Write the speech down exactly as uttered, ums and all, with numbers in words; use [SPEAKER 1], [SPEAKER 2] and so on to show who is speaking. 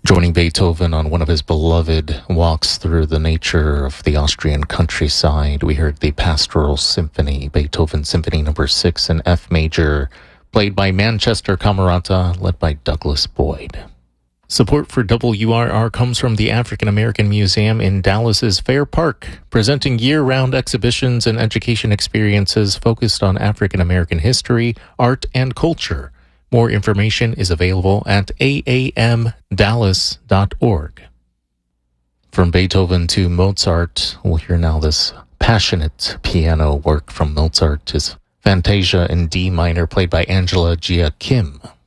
[SPEAKER 1] Joining Beethoven on one of his beloved walks through the nature of the Austrian countryside, we heard the Pastoral Symphony, Beethoven Symphony Number six in F major, played by Manchester Camerata, led by Douglas Boyd. Support for W R R comes from the African American Museum in Dallas's Fair Park, presenting year-round exhibitions and education experiences focused on African American history, art, and culture. More information is available at a a m dallas dot org. From Beethoven to Mozart, we'll hear now this passionate piano work from Mozart, his Fantasia in D minor, played by Angela Gia Kim.